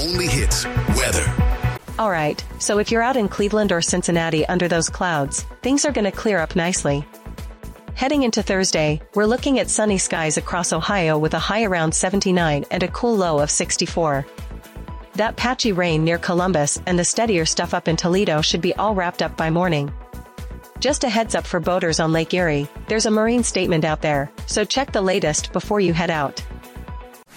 only hits weather. Alright, so if you're out in Cleveland or Cincinnati under those clouds, things are gonna clear up nicely. Heading into Thursday, we're looking at sunny skies across Ohio with a high around 79 and a cool low of 64. That patchy rain near Columbus and the steadier stuff up in Toledo should be all wrapped up by morning. Just a heads up for boaters on Lake Erie, there's a marine statement out there, so check the latest before you head out.